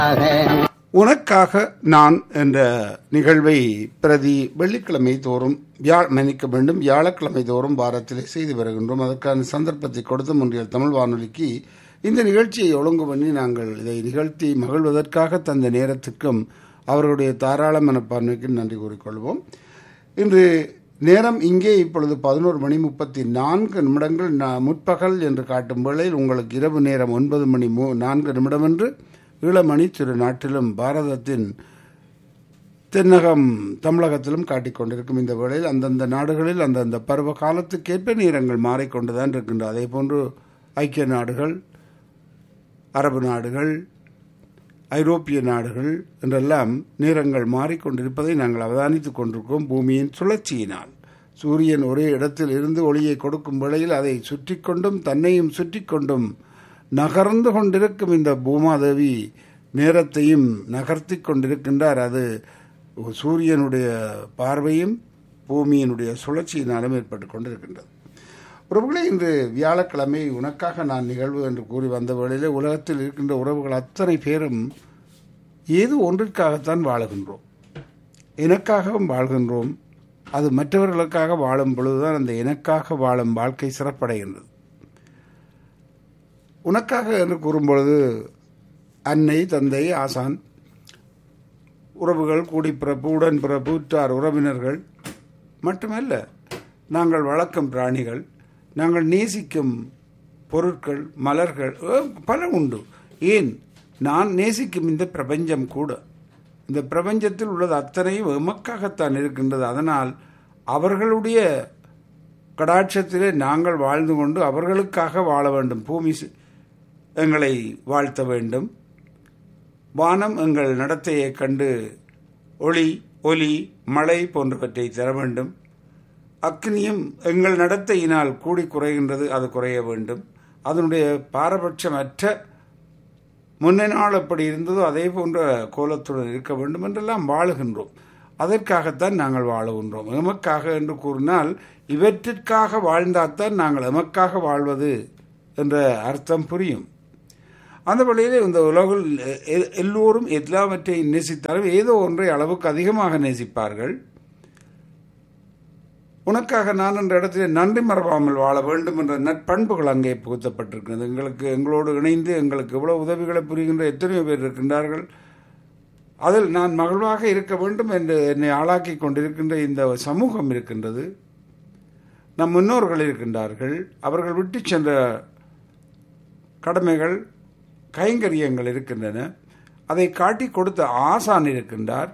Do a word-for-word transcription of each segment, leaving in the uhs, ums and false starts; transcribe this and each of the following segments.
உனக்காக நான் என்ற நிகழ்வை பிரதி வெள்ளிக்கிழமை தோறும் வியா மன்னிக்க வேண்டும் வியாழக்கிழமை தோறும் வாரத்திலே செய்து வருகின்றோம். அதற்கான சந்தர்ப்பத்தை கொடுத்த முன்றியல் தமிழ் வானொலிக்கு இந்த நிகழ்ச்சியை ஒழுங்கு பண்ணி நாங்கள் இதை நிகழ்த்தி மகிழ்வதற்காக தந்த நேரத்துக்கும் அவர்களுடைய தாராள மனப்பான்மைக்கு நன்றி கூறிக்கொள்வோம். இன்று நேரம் இங்கே இப்பொழுது பதினோரு மணி முப்பத்தி நான்கு நிமிடங்கள் முற்பகல் என்று காட்டும் வேளையில் உங்களுக்கு இரவு நேரம் ஒன்பது மணி மூ நான்கு நிமிடம் என்று ஈழமணி திரு நாட்டிலும் பாரதத்தின் தென்னகம் தமிழகத்திலும் காட்டிக்கொண்டிருக்கும் இந்த வேளையில் அந்தந்த நாடுகளில் அந்தந்த பருவ காலத்துக்கேற்ப நேரங்கள் மாறிக்கொண்டுதான் இருக்கின்றன. அதே போன்று ஐக்கிய நாடுகள், அரபு நாடுகள், ஐரோப்பிய நாடுகள் என்றெல்லாம் நேரங்கள் மாறிக்கொண்டிருப்பதை நாங்கள் அவதானித்துக் கொண்டிருக்கிறோம். பூமியின் சுழற்சியினால் சூரியன் ஒரே இடத்தில் இருந்து ஒளியை கொடுக்கும் வேளையில் அதை சுற்றி கொண்டும் தன்னையும் சுற்றி கொண்டும் நகர்ந்து கொண்டிருக்கும் இந்த பூமாதேவி நேரத்தையும் நகர்த்தி கொண்டிருக்கின்றார். அது சூரியனுடைய பார்வையும் பூமியினுடைய சுழற்சியினாலும் ஏற்பட்டு கொண்டிருக்கின்றது. உறவுகளே, இன்று வியாழக்கிழமை உனக்காக நான் நிகழ்வு என்று கூறி வந்த வேளையிலே உலகத்தில் இருக்கின்ற உறவுகள் அத்தனை பேரும் ஏதோ ஒன்றிற்காகத்தான் வாழுகின்றோம். எனக்காகவும் வாழ்கின்றோம். அது மற்றவர்களுக்காக வாழும் பொழுதுதான் அந்த எனக்காக வாழும் வாழ்க்கை சிறப்படைகின்றது. உனக்காக என்று கூறும்பொழுது அன்னை, தந்தை, ஆசான், உறவுகள், கூடிப்பிறப்பு, உடன்பிறப்பு, உற்றார் உறவினர்கள் மட்டுமல்ல, நாங்கள் வளர்க்கும் பிராணிகள், நாங்கள் நேசிக்கும் பொருட்கள், மலர்கள் பல உண்டு. ஏன், நான் நேசிக்கும் இந்த பிரபஞ்சம் கூட, இந்த பிரபஞ்சத்தில் உள்ளது அத்தனையும் எமக்காகத்தான் இருக்கின்றது. அதனால் அவர்களுடைய கடாட்சத்திலே நாங்கள் வாழ்ந்து கொண்டு அவர்களுக்காக வாழ வேண்டும். பூமி எங்களை வாழ்த்த வேண்டும். வானம் எங்கள் நடத்தையை கண்டு ஒளி, ஒலி, மழை போன்றவற்றை தர வேண்டும். அக்னியும் எங்கள் நடத்தையினால் கூடி குறைகின்றது, அது குறைய வேண்டும். அதனுடைய பாரபட்சமற்ற முன்ன நாள் எப்படி இருந்ததோ அதே போன்ற கோலத்துடன் இருக்க வேண்டும் என்றெல்லாம் வாழுகின்றோம். அதற்காகத்தான் நாங்கள் வாழுகின்றோம். எமக்காக என்று கூறினால் இவற்றிற்காக வாழ்ந்தால்தான் நாங்கள் எமக்காக வாழ்வது என்ற அர்த்தம் புரியும். அந்த வழியிலே இந்த உலகில் எல்லோரும் எல்லாவற்றையும் நேசித்தாலும் ஏதோ ஒன்றை அளவுக்கு அதிகமாக நேசிப்பார்கள். உனக்காக நான் என்ற இடத்திலே நன்றி மறவாமல் வாழ வேண்டும் என்ற நற்பண்புகள் அங்கே புகுத்தப்பட்டிருக்கிறது. எங்களுக்கு எங்களோடு இணைந்து எங்களுக்கு எவ்வளவு உதவிகளை புரிகின்ற எத்தனையோ பேர் இருக்கின்றார்கள். அதில் நான் மகிழ்வாக இருக்க வேண்டும் என்று என்னை ஆளாக்கி கொண்டிருக்கின்ற இந்த சமூகம் இருக்கின்றது. நம் முன்னோர்கள் இருக்கின்றார்கள். அவர்கள் விட்டு சென்ற கடமைகள், கைங்கரியங்கள் இருக்கின்றன. அதை காட்டி கொடுத்த ஆசான் இருக்கின்றார்.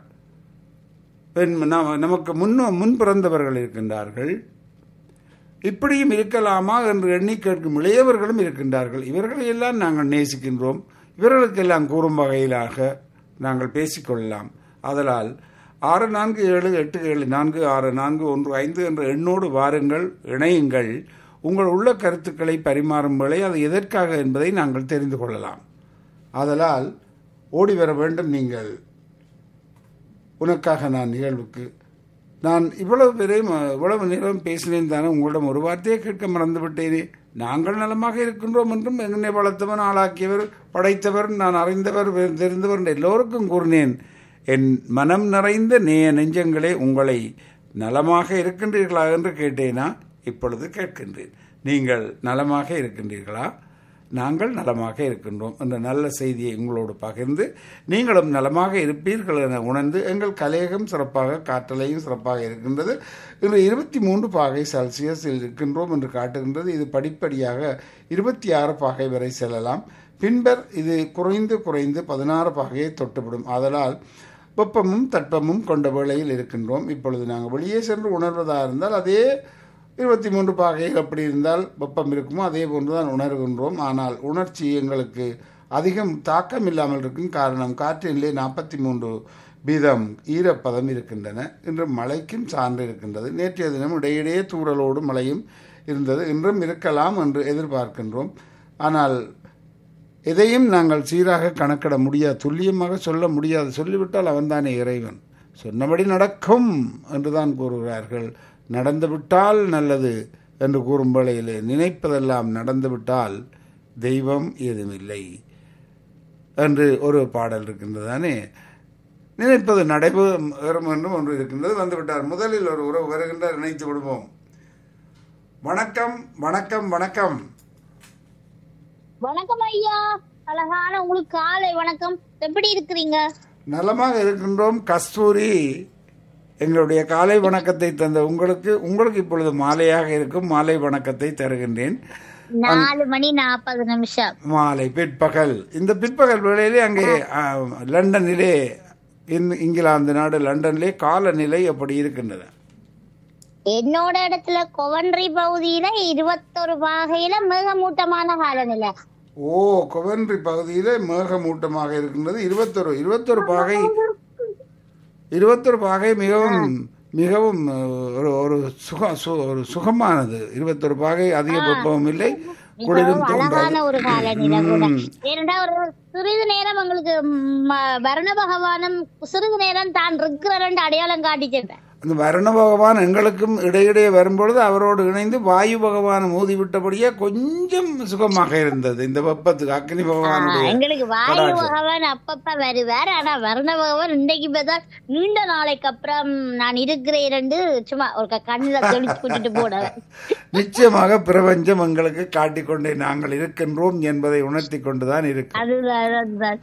நமக்கு முன்னோ முன் பிறந்தவர்கள் இருக்கின்றார்கள். இப்படியும் இருக்கலாமா என்று எண்ணி கேட்கும் இளையவர்களும் இருக்கின்றார்கள். இவர்களையெல்லாம் நாங்கள் நேசிக்கின்றோம். இவர்களுக்கெல்லாம் கூறும் வகையிலாக நாங்கள் பேசிக்கொள்ளலாம். அதனால் ஆறு நான்கு ஏழு எட்டு ஏழு நான்கு ஆறு நான்கு ஒன்று ஐந்து என்ற எண்ணோடு வாருங்கள், இணையுங்கள். உங்கள் உள்ள கருத்துக்களை பரிமாறும் வேளை அது எதற்காக என்பதை நாங்கள் தெரிந்து கொள்ளலாம். ஆதலால் ஓடி வர வேண்டும். நீங்கள் உனக்காக நான் நிகழ்வுக்கு நான் இவ்வளவு பேரையும் இவ்வளவு நேரம் பேசினேன் தானே, உங்களிடம் ஒரு வார்த்தையை கேட்க மறந்து விட்டேனே. நாங்கள் நலமாக இருக்கின்றோம் என்றும் என்னை வளர்த்தவன், ஆளாக்கியவர், படைத்தவர், நான் அறிந்தவர், தெரிந்தவர் என்று எல்லோருக்கும் கூறினேன். என் மனம் நிறைந்த நேய நெஞ்சங்களே, உங்களை நலமாக இருக்கின்றீர்களா என்று கேட்டேனா? இப்பொழுது கேட்கின்றேன். நீங்கள் நலமாக இருக்கின்றீர்களா? நாங்கள் நலமாக இருக்கின்றோம் என்ற நல்ல செய்தியை உங்களோடு பகிர்ந்து நீங்களும் நலமாக இருப்பீர்கள் என உணர்ந்து எங்கள் கலையகம் சிறப்பாக, காற்றலையும் சிறப்பாக இருக்கின்றது. இன்று இருபத்தி மூன்று பாகை செல்சியஸில் இருக்கின்றோம் என்று காட்டுகின்றது. இது படிப்படியாக இருபத்தி ஆறு பாகை வரை செல்லலாம். பின்பர் இது குறைந்து குறைந்து பதினாறு பாகையை தொட்டுவிடும். ஆதலால் வெப்பமும் தட்பமும் கொண்ட வேளையில் இருக்கின்றோம். இப்பொழுது நாங்கள் வெளியே சென்று உணர்வதாக இருந்தால் அதே இருபத்தி மூன்று பாகைகள் எப்படி இருந்தால் வெப்பம் இருக்குமோ அதே போன்றுதான் உணர்கின்றோம். ஆனால் உணர்ச்சி எங்களுக்கு அதிகம் தாக்கம் இல்லாமல் இருக்கும். காரணம், காற்றிலே நாற்பத்தி மூன்று வீதம் ஈரப்பதம் இருக்கின்றன. இன்று மழைக்கும் சான்று இருக்கின்றது. நேற்றைய தினம் இடையிடையே தூறலோடு மழையும் இருந்தது. இன்றும் இருக்கலாம் என்று எதிர்பார்க்கின்றோம். ஆனால் எதையும் நாங்கள் சீராக கணக்கிட முடியாது, துல்லியமாக சொல்ல முடியாது. சொல்லிவிட்டால் அவன்தானே இறைவன். சொன்னபடி நடக்கும் என்றுதான் கூறுகிறார்கள். நடந்துவிட்டால் நல்லது என்று கூறும் வேளையிலே நினைப்பதெல்லாம் நடந்துவிட்டால் தெய்வம் ஏதுமில்லை. என்று ஒரு பாடல் இருக்கின்றது தானே. நினைப்பது நடைபெறும் என்றும் ஒன்று இருக்கின்றது. வந்துவிட்டார். முதலில் ஒரு உறவு வருகின்றார், நினைத்து விடுவோம். வணக்கம் வணக்கம் வணக்கம். வணக்கம் ஐயா, அழகான உங்களுக்கு காலை வணக்கம். எப்படி இருக்கிறீங்க? நலமாக இருக்கின்றோம். கஸ்தூரி, எங்களுடைய காலை வணக்கத்தை தந்த உங்களுக்கு உங்களுக்கு இப்பொழுது மாலையாக இருக்கும். மாலை வணக்கத்தை தருகின்றேன். நாலு மணி நாற்பது நிமிஷம் மாலை பிற்பகல். இந்த பிற்பகல் வேளையிலே அங்கே லண்டனிலே, இங்கிலாந்து நாடு லண்டனிலே காலநிலை எப்படி இருக்கின்றது? என்னோட இடத்துல கொவன்ட்ரி பகுதியில இருபத்தொரு பாகையில மேகமூட்டமான காலநிலை. ஓ, கொவன்ட்ரி பகுதியிலே மேகமூட்டமாக இருக்கின்றது. இருபத்தொரு இருபத்தொரு பாகை இருபத்தொரு பாகை மிகவும் மிகவும் ஒரு ஒரு சுக ஒரு சுகமானது. இருபத்தொரு பாகை அதிக வெப்பமும் இல்லை, குளிரும் அழகான ஒரு காலநிலை கூட. ஏனென்றா ஒரு சிறிது நேரம் உங்களுக்கு வருண பகவானும் சிறிது நேரம் தான் இருக்கிற அடையாளம் காட்டிச்சிருந்தேன். அந்த வருண பகவான் எங்களுக்கும் இடையிடையே வரும்பொழுது அவரோடு இணைந்து வாயு பகவான் மோதி விட்டபடியே கொஞ்சம் சுகமாக இருந்தது. இந்த வெப்பத்துக்கு அக்னி பகவானுடைய எங்களுக்கு வாயு பகவான் அப்பப்ப வருவார். ஆனா வருண பகவான் இன்றைக்கு பார்த்தா நீண்ட நாளைக்கு அப்புறம் நான் இருக்கிறேன் சும்மா ஒரு கண்ணில தெளிச்சு கூட்டிட்டு போடுவேன். நிச்சயமாக பிரபஞ்சம் எங்களுக்கு காட்டிக்கொண்டே நாங்கள் இருக்கின்றோம் என்பதை உணர்த்தி கொண்டுதான் இருக்கு. அதுதான்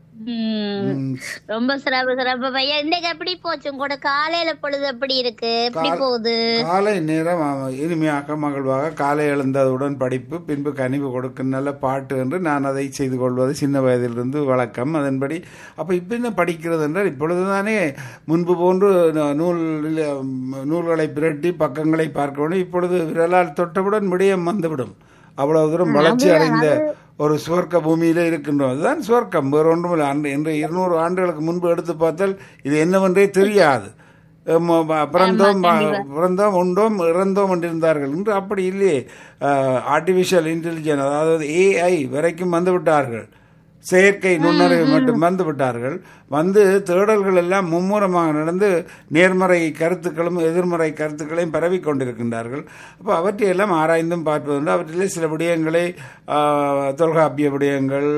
ரொம்ப சிறப்பு சிறப்பு பையா. இன்றைக்கு எப்படி போச்சு உங்களோட காலையில பொழுது எப்படி இருக்கு? எப்படி போகுது? காலை நேரம் இனிமையாக மகிழ்வாக காலை எழுந்ததுடன் படிப்பு, பின்பு கனிவு கொடுக்கும் நல்ல பாட்டு என்று நான் அதை செய்து கொள்வது சின்ன வயதிலிருந்து வழக்கம். அதன்படி அப்போ இப்போ என்ன படிக்கிறது என்றால், இப்பொழுதுதானே முன்பு போன்று நூல் நூல்களை பிரட்டி பக்கங்களை பார்க்க வேண்டும். இப்பொழுது விரலால் தொட்டவுடன் விடயம் வந்துவிடும். அவ்வளவு தூரம் வளர்ச்சி அடைந்த ஒரு சுவர்க்க பூமியிலே இருக்கின்றோம். அதுதான் சுவர்க்கம், வேறு ஒன்றும் இல்லை. இன்று இருநூறு ஆண்டுகளுக்கு முன்பு எடுத்து பார்த்தால் இது என்னவென்றே தெரியாது. பிறந்தோம் பிறந்தோம் உண்டோம் இறந்தோம் என்றிருந்தார்கள். இன்று அப்படி இல்லையே. ஆர்டிஃபிஷியல் இன்டெலிஜென்ஸ், அதாவது ஏஐ வரைக்கும் வந்து விட்டார்கள். செயற்கை நுண்ணறிவு மட்டும் வந்து விட்டார்கள். வந்து தேடல்கள் எல்லாம் மும்முரமாக நடந்து நேர்மறை கருத்துக்களும் எதிர்மறை கருத்துக்களையும் பரவி கொண்டிருக்கின்றார்கள். அப்போ அவற்றையெல்லாம் ஆராய்ந்தும் பார்ப்பதுண்டு. அவற்றிலே சில விடயங்களை, தொல்காப்பிய விடயங்கள்,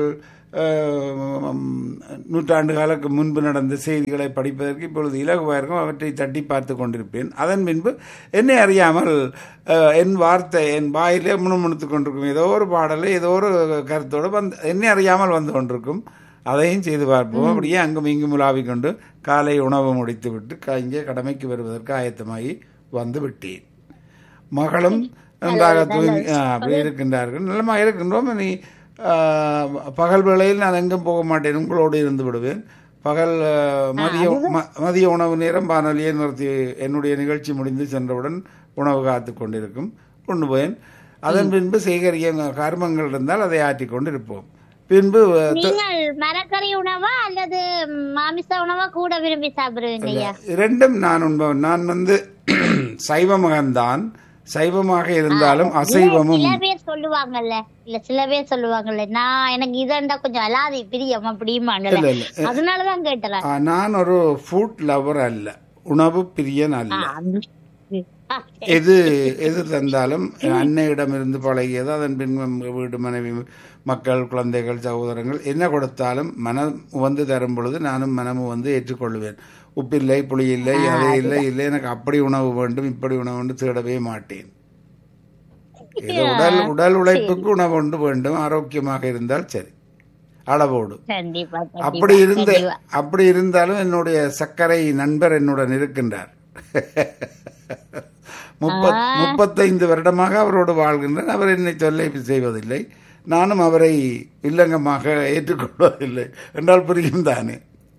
நூற்றாண்டு காலக்கு முன்பு நடந்த செய்திகளை படிப்பதற்கு இப்பொழுது இலகுவாக இருக்கும். அவற்றை தட்டி பார்த்து கொண்டிருப்பேன். அதன் பின்பு என்னை அறியாமல் என் வார்த்தை என் வாயிலே முணுமுணுத்து கொண்டிருக்கும். ஏதோ ஒரு பாடலை ஏதோ ஒரு கருத்தோடு வந்து என்னை அறியாமல் வந்து கொண்டிருக்கும். அதையும் செய்து பார்ப்போம். அப்படியே அங்கும் இங்கும் உலாவிக் கொண்டு காலை உணவு முடித்து விட்டு இங்கே கடமைக்கு வருவதற்கு ஆயத்தமாகி வந்து விட்டேன். மகளும் நன்றாக தூங்கி அப்படி இருக்கின்றார்கள். நல்லமாக இருக்கின்றோம். நீ பகல் வேளையில் நான் எங்கும் போக மாட்டேன், உங்களோடு இருந்து விடுவேன். பகல் மதிய மதிய உணவு நேரம் வானொலியை நிறுத்தி என்னுடைய நிகழ்ச்சி முடிந்து சென்றவுடன் உணவு காத்து கொண்டிருக்கும், கொண்டு போயேன். அதன் பின்பு சேகரிக்க கர்மங்கள் இருந்தால் அதை ஆற்றி கொண்டு இருப்போம். பின்பு மரக்கறி உணவா அல்லது மாமிச உணவா கூட விரும்பி சாப்பிடுவீங்க? இரண்டும் நான் உண்பவன். நான் வந்து சைவ மகன்தான். சைவமாக இருந்தாலும் அசைவமும் சில பேர் சொல்லுவாங்கல்ல, இல்ல சில பேர் சொல்லுவாங்கல்ல, நான் எனக்கு இதண்டா கொஞ்சம் அலாதி பிரியம் அப்படிமாங்கல்ல, அதனாலதான் கேட்டேன். நான் ஒரு ஃபுட் லவர் அல்ல, உணவு பிரியன் அல்ல. எது எது தந்தாலும் அன்னையிடமிருந்து பழகியது. அதன் பின் வீடு, மனைவி, மக்கள், குழந்தைகள், சகோதரங்கள் என்ன கொடுத்தாலும் மனம் வந்து தரும் பொழுது நானும் மனமும் வந்து ஏற்றுக்கொள்வேன். உப்பில்லை, புளி இல்லை, அதே இல்லை இல்லை எனக்கு அப்படி உணவு வேண்டும் இப்படி உணவு வேண்டும் தேடவே மாட்டேன். உடல் உடல் உழைப்புக்கு உணவு ஒன்று வேண்டும். ஆரோக்கியமாக இருந்தால் சரி, அளவோடு. அப்படி இருந்த அப்படி இருந்தாலும் என்னுடைய சர்க்கரை நண்பர் என்னுடன் இருக்கின்றார். முப்பத் முப்பத்தைந்து வருடமாக அவரோடு வாழ்கின்றேன். அவர் என்னை தொல்லை செய்வதில்லை, நானும் அவரை இல்லங்கமாக ஏற்றுக்கொள்வதில்லை என்றால் புரியும் தானே.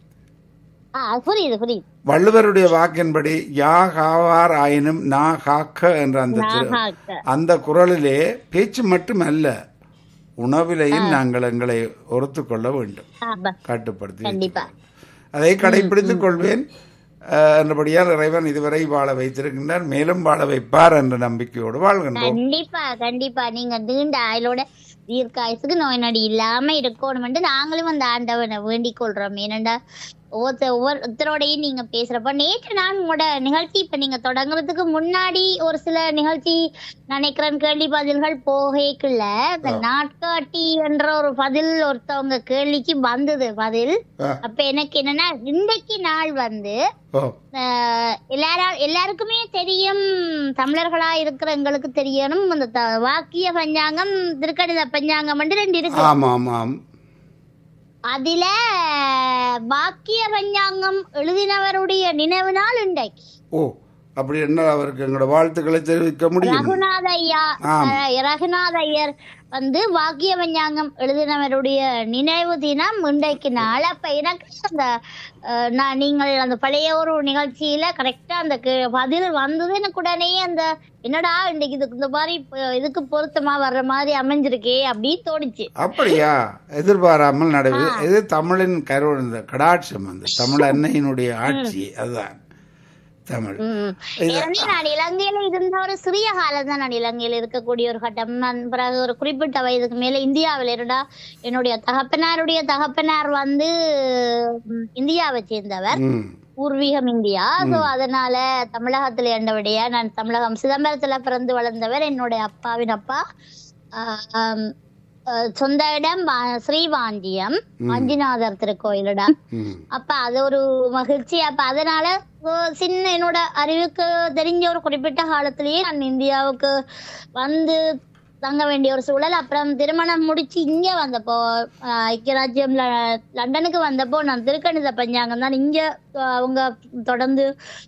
வள்ளுவருடைய வாக்கின்படி யா காவார் ஆயினும் நா காக்க என்ற அந்த அந்த குரலிலே பேச்சு மட்டும் அல்ல, உணவிலையும் நாங்கள் எங்களை ஒருத்து கொள்ள வேண்டும், கட்டுப்படுத்தி அதை கடைபிடித்துக் கொள்வேன் என்றபடியால் இறைவன் இதுவரை வாழ வைத்திருக்கின்றார், மேலும் வாழ வைப்பார் என்ற நம்பிக்கையோடு வாழ்கின்றோம். கண்டிப்பா கண்டிப்பா நீங்க நீண்ட ஆயுளோட தீர்க்காயசுக்கு நோய் நொடி இல்லாம இருக்கணும் நாங்களும் அந்த ஆண்டவனை வேண்டிக் கொள்றோம். ஏனண்டா ஒவ்வொருத்த ஒவ்வொருத்தரோடையும் நீங்க பேசுறப்ப நேற்று நான் உங்களோட நிகழ்ச்சி இப்ப நீங்க தொடங்குறதுக்கு முன்னாடி ஒரு சில நிகழ்ச்சி நினைக்கிறேன் கேள்வி பதில்கள் போகல இந்த நாட்காட்டி என்ற ஒரு பதில் ஒருத்தவங்க கேள்விக்கு வந்தது பதில். அப்ப எனக்கு என்னன்னா இன்றைக்கு நாள் வந்து எல்லாரும் எல்லாருக்குமே தெரியும், தமிழர்களா இருக்கிற எங்களுக்கு தெரியணும் அந்த வாக்கிய பஞ்சாங்கம் திருக்கணித பஞ்சாங்கம் வந்து ரெண்டு இருக்கு. அதுல வாக்கிய பஞ்சாங்கம் எழுதினவருடைய நினைவு நாள் இன்றைக்கு. ஓ அப்படி என்ன அவருக்கு எங்களோட வாழ்த்துக்களை தெரிவிக்க முடியும். ரகுநாத ஐயா ரகுநாத ஐயர் வந்து வாக்கிய பஞ்சாங்கம் எழுதினவருடைய நினைவு தினம் இன்றைக்கு நாள். அப்ப எனக்கு அந்த நான் நீங்கள் அந்த பழைய ஒரு நிகழ்ச்சியில கரெக்டா அந்த பதில் வந்தது எனக்கு உடனே அந்த என்னடா இன்னைக்கு இதுக்கு இந்த மாதிரி இதுக்கு பொருத்தமா வர்ற மாதிரி அமைஞ்சிருக்கே அப்படின்னு தோணுச்சு. அப்படியா? எதிர்பாராமல் நடவு இது தமிழின் கருவ கடாட்சம், அந்த தமிழ் அன்னையினுடைய ஆட்சி. அதுதான் தமிழ். நான் இலங்கையில இருந்த ஒரு சிறிய காலம் தான் நான் இலங்கையில இருக்கக்கூடிய ஒரு கட்டம். நான் பிறகு ஒரு குறிப்பிட்ட வயதுக்கு மேல இந்தியாவில இருந்தா என்னுடைய தகப்பனாருடைய தகப்பனார் வந்து இந்தியாவை சேர்ந்தவர், பூர்வீகம் இந்தியா. சோ அதனால தமிழகத்துல இருந்தபடியா நான் தமிழகம் சிதம்பரத்துல பிறந்து வளர்ந்தவர். என்னுடைய அப்பாவின் அப்பா ஆஹ் சொந்த இடம் ஸ்ரீவாஞ்சியம், வாஞ்சிநாதர் திருக்கோயிலிடம். அப்ப அது ஒரு மகிழ்ச்சி. அப்ப அதனால சின்ன என்னோட அறிவுக்கு தெரிஞ்ச ஒரு குறிப்பிட்ட காலத்திலேயே நான் இந்தியாவுக்கு வந்து தங்க வேண்டிய ஒரு சூழல். அப்புறம் திருமணம் முடிச்சு இங்க வந்தப்போ ஐக்கிய ராஜ்யம் லண்டனுக்கு வந்தப்போ நான் திருக்கணித பஞ்சாங்கம் தான் இங்க அவங்க தொடர்ந்து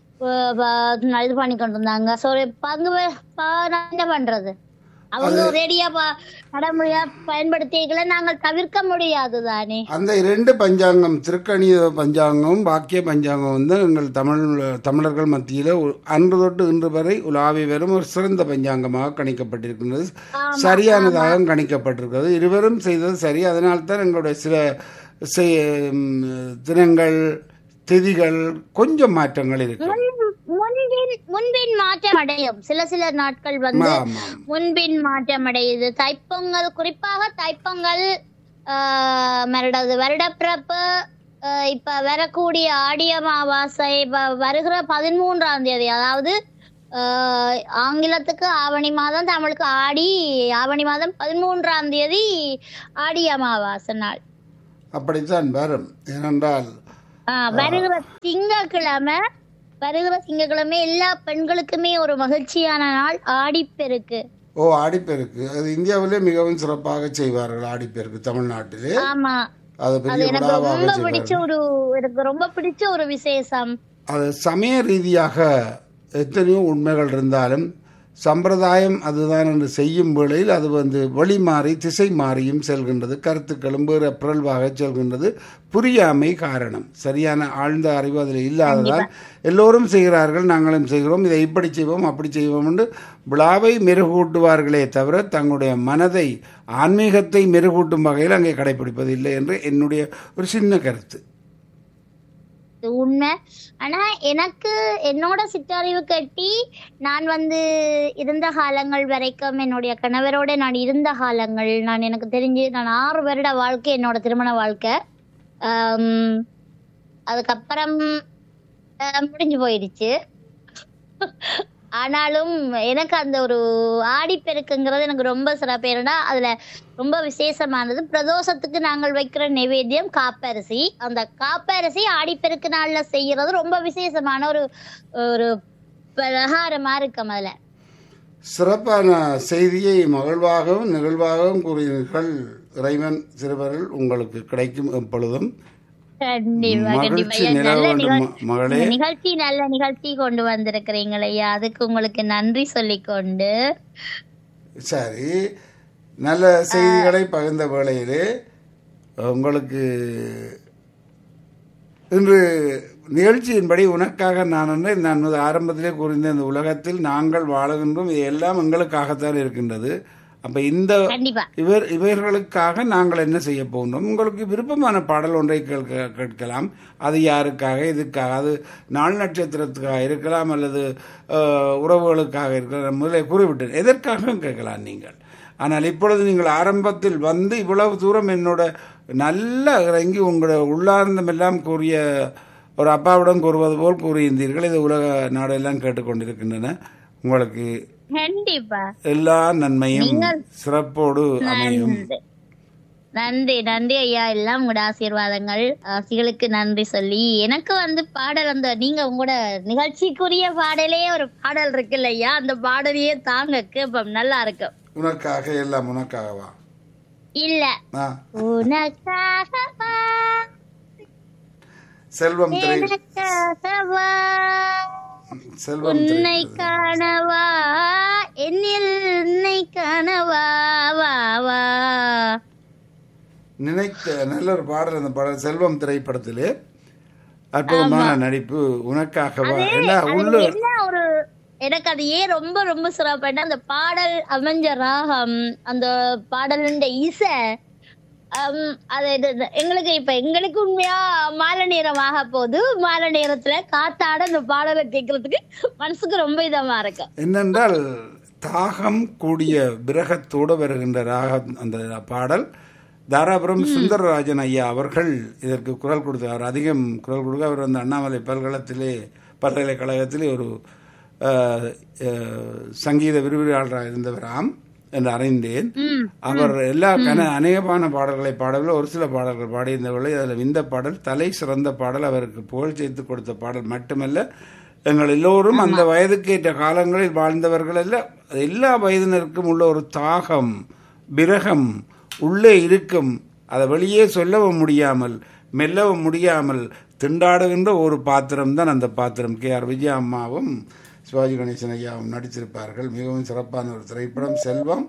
இது பண்ணி கொண்டு இருந்தாங்க. சோ பங்கு என்ன பண்றது, அவங்க ரேடியா நடைமுறையா பயன்படுத்திகளை நாங்கள் தவிர்க்க முடியாது தானே. அந்த இரண்டு பஞ்சாங்கம் திருக்கணித பஞ்சாங்கம் வாக்கிய பஞ்சாங்கம் வந்து எங்கள் தமிழ் தமிழர்கள் மத்தியில அன்று தொட்டு இன்று வரை உலாவி வரும் ஒரு சிறந்த பஞ்சாங்கமாக கணிக்கப்பட்டிருக்கின்றது, சரியானதாக கணிக்கப்பட்டிருக்கிறது. இருவரும் செய்தது சரி. அதனால்தான் எங்களுடைய சில தினங்கள் திதிகள் கொஞ்சம் மாற்றங்கள் இருக்கு. முன்பின் மாற்றம் அடையும், சில சில நாட்கள் வந்து முன்பின் மாற்றம் அடையுது. தைப்பொங்கல் குறிப்பாக தைப்பொங்கல் ஆஹ் மறுடது வருடப்பிறப்பு இப்ப வரக்கூடிய ஆடி அமாவாசை வருகிற பதிமூன்றாம் தேதி, அதாவது ஆஹ் ஆங்கிலத்துக்கு ஆவணி மாதம், தமிழுக்கு ஆடி ஆவணி மாதம் பதிமூன்றாம் தேதி ஆடி அமாவாசை நாள். அப்படித்தான் வரும். ஏனென்றால் ஆஹ் வருகிற திங்கட்கிழமை வருகிற திங்கட்கிழமை எல்லா பெண்களுக்குமே ஒரு மகிழ்ச்சியான நாள் ஆடிப்பெருக்கு. ஓ ஆடிப்பெருக்கு அது இந்தியாவிலே மிகவும் சிறப்பாக செய்வார்கள். ஆடிப்பெருக்கு தமிழ்நாட்டிலே. ஆமா, அது எனக்கு ரொம்ப பிடிச்ச ஒரு எனக்கு ரொம்ப பிடிச்ச ஒரு விசேஷம். அது சமய ரீதியாக எத்தனையோ உண்மைகள் இருந்தாலும் சம்பிரதாயம் அதுதான் என்று செய்யும் வேளையில் அது வந்து வழி மாறி திசை மாறியும் செல்கின்றது, கருத்துக்களும் வேறு பிறழ்வாக செல்கின்றது. புரியாமை காரணம், சரியான ஆழ்ந்த அறிவு அதில் இல்லாததால் எல்லோரும் செய்கிறார்கள், நாங்களும் செய்கிறோம், இதை இப்படி செய்வோம் அப்படி செய்வோம் என்று விழாவை மெருகூட்டுவார்களே தவிர தங்களுடைய மனதை ஆன்மீகத்தை மெருகூட்டும் வகையில் அங்கே கடைபிடிப்பது இல்லை என்று என்னுடைய ஒரு சின்ன கருத்து. உண்மை. ஆனா எனக்கு என்னோட சிற்றறிவு கட்டி நான் வந்து இருந்த காலங்கள் வரைக்கும் என்னுடைய கணவரோட நான் இருந்த காலங்கள் நான் எனக்கு தெரிஞ்சு நான் ஆறு வருட வாழ்க்கை என்னோட திருமண வாழ்க்கை. ஆஹ் அதுக்கப்புறம் முடிஞ்சு போயிடுச்சு. ஆனாலும் எனக்கு அந்த ஒரு ஆடிப்பெருக்குங்கிறது எனக்கு ரொம்ப சிறப்பு. ஏன்னா அதுல ரொம்ப விசேஷமானது பிரதோஷத்துக்கு நாங்கள் வைக்கிற நைவேத்தியம் காப்பரிசி. அந்த காப்பரிசி ஆடிப்பெருக்கு நாள்ல செய்யறது ரொம்ப விசேஷமான ஒரு ஒரு பலகாரமா இருக்கும். அதுல சிறப்பான செய்தியை மகிழ்வாகவும் நிகழ்வாகவும் கூறினீர்கள். இறைவன் சிறுவர்கள் உங்களுக்கு கிடைக்கும் எப்பொழுதும் நிகழ்ச்சி நல்ல நிகழ்ச்சி கொண்டு வந்திருக்கிறீங்களையா, அதுக்கு உங்களுக்கு நன்றி சொல்லிக்கொண்டு. சரி, நல்ல செய்திகளை பகிர்ந்த வேளையிலே உங்களுக்கு இன்று நிகழ்ச்சியின்படி உனக்காக நான் நான் ஆரம்பத்திலே கூறின இந்த உலகத்தில் நாங்கள் வாழுகின்றோம், இது எல்லாம் எங்களுக்காகத்தான் இருக்கின்றது. அப்ப இந்த இவர் இவர்களுக்காக நாங்கள் என்ன செய்ய போகின்றோம். உங்களுக்கு விருப்பமான பாடல் ஒன்றை கேட்க கேட்கலாம். அது யாருக்காக இதுக்காக, அது நாள் நட்சத்திரத்துக்காக இருக்கலாம் அல்லது உறவுகளுக்காக இருக்கலாம். முதலே கூறிவிட்டேன், எதற்காகவும் கேட்கலாம் நீங்கள். ஆனால் இப்பொழுது நீங்கள் ஆரம்பத்தில் வந்து இவ்வளவு தூரம் என்னோட நல்ல இறங்கி உங்களோட உள்ளார்ந்தமெல்லாம் கூறிய ஒரு அப்பாவிடம் கூறுவது போல் கூறியிருந்தீர்கள். இது உலக நாடெல்லாம் கேட்டுக்கொண்டிருக்கின்றன. உங்களுக்கு கண்டிப்பா எல்லா நன்மையும் சிறப்போடு அமையும். நன்றி நன்றி ஐயா. எல்லாம் உங்களோட ஆசீர்வாதங்கள், ஆசிகளுக்கு நன்றி சொல்லி எனக்கு வந்து பாடல் அந்த நீங்க உங்களோட நிகழ்ச்சிக்குரிய பாடலே ஒரு பாடல் இருக்குல்ல ஐயா, அந்த பாடலையே தாங்க கேப்போம், நல்லா இருக்கும். உனக்காக எல்லாம் உனக்காகவா? இல்ல உனக்காகவா செல்வம் எனக்காகவா செல்வம் உன்னை காணவா என்னில் உன்னை காணவா வா வா நினைத்த நல்ல ஒரு பாடல். அந்த பாடல் செல்வம் திரைப்படத்திலே அற்புதமான நடிப்பு. உனக்காகவா உள்ள ஒரு எனக்கு அது ஏன் ரொம்ப ரொம்ப சிறப்பான அந்த பாடல் அமைஞ்ச ராகம், அந்த பாடலுடைய இசை, அது எங்களுக்கு இப்ப எங்களுக்கு உண்மையா மாலை நேரம் ஆக போது மாலை நேரத்துல காத்தாட அந்த பாடலை கேட்கறதுக்கு மனசுக்கு ரொம்ப இதமா இருக்கு. என்னென்றால் தாகம் கூடிய விரகத்தோடு வருகின்ற ராகம் அந்த பாடல். தாராபுரம் சுந்தரராஜன் ஐயா அவர்கள் இதற்கு குரல் கொடுத்தார். அதிகம் குரல் கொடுக்க அவர் வந்து அண்ணாமலை பல்கலத்திலே பல்கலைக்கழகத்திலே ஒரு சங்கீத விரிவுரையாளராக இருந்தவராம் என்று அறிந்தேன். அவர் எல்லா கன அநேகமான பாடல்களை பாடவில்லை, ஒரு சில பாடல்கள் பாடியிருந்தவர்களை. அதில் இந்த பாடல் தலை சிறந்த பாடல், அவருக்கு புகழ் சேர்த்து கொடுத்த பாடல் மட்டுமல்ல, எங்கள் எல்லோரும் அந்த வயதுக்கேற்ற காலங்களில் வாழ்ந்தவர்கள் அல்ல, எல்லா வயதினருக்கும் உள்ள ஒரு தாகம் விரகம் உள்ளே இருக்கும். அதை வெளியே சொல்லவும் முடியாமல் மெல்லவும் முடியாமல் திண்டாடுகின்ற ஒரு பாத்திரம் தான் அந்த பாத்திரம். கே ஆர் விஜயா அம்மாவும் சிவாஜி கணேசன் ஐயாவும் நடித்திருப்பார்கள். மிகவும் சிறப்பான ஒரு திரைப்படம் செல்வம்.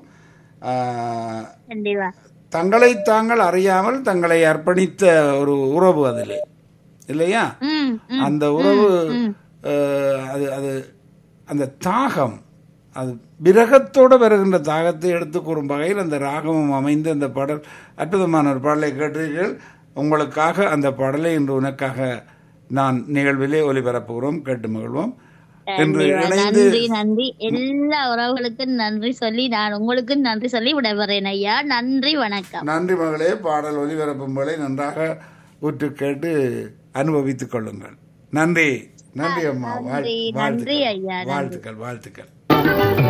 தங்களை தாங்கள் அறியாமல் தங்களை அர்ப்பணித்த ஒரு உறவு அதில் இல்லையா? அந்த உறவு அது அது அந்த தாகம், அது விரகத்தோடு வருகின்ற தாகத்தை எடுத்து கூறும் வகையில் அந்த ராகமும் அமைந்து அந்த பாடல் அற்புதமான ஒரு பாடலை கேட்டீர்கள். உங்களுக்காக அந்த பாடலை இன்று உனக்காக நான் நிகழ்விலே ஒலிபரப்புகிறோம், கேட்டு மகிழ்வோம். நன்றி நன்றி எல்லா உறவுகளுக்கும் நன்றி சொல்லி நான் உங்களுக்கு நன்றி சொல்லி விடைபெறேன் ஐயா. நன்றி, வணக்கம். நன்றி மகளே. பாடல் ஒலிபரப்பும் போலே நன்றாக உற்று கேட்டு அனுபவித்துக் கொள்ளுங்கள். நன்றி நன்றி அம்மா. நன்றி ஐயா. வாழ்த்துக்கள் வாழ்த்துக்கள்.